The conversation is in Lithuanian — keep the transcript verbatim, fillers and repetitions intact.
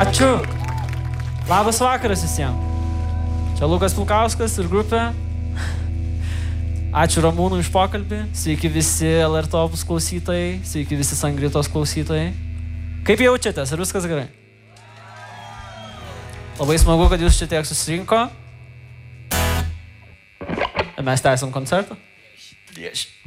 Ačiū. Labas vakaras visiems. Čia Lukas Pilkauskas ir grupė. Ačiū Ramūnui už pokalbį. Sveiki visi L R T Opus klausytojai. Sveiki visi Sangritos klausytojai. Kaip jaučiatės? Ar viskas gerai? Labai smagu, kad jūs čia tiek susirinko. Mes tęsiam koncertą. Yes.